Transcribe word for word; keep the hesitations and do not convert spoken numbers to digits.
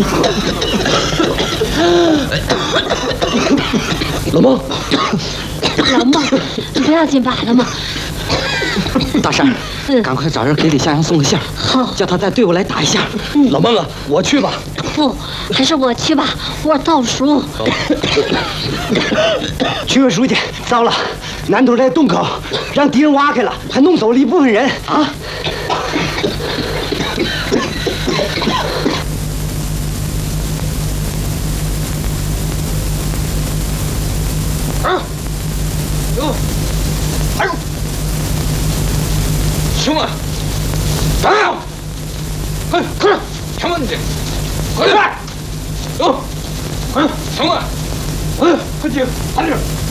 老孟， 老孟，不要紧吧，老孟。 大山， 嗯， 赶快找人给李向阳送个信儿， 好， 叫他带队伍来打一下。 嗯， 老孟啊，我去吧。 不，还是我去吧，我倒数。 区委书记，糟了，南头这洞口让敌人挖开了，还弄走了一部分人啊！ 啊！有，还有，兄弟，来呀！快快点，什么你？快点！走，快，兄弟，快，快点，快点！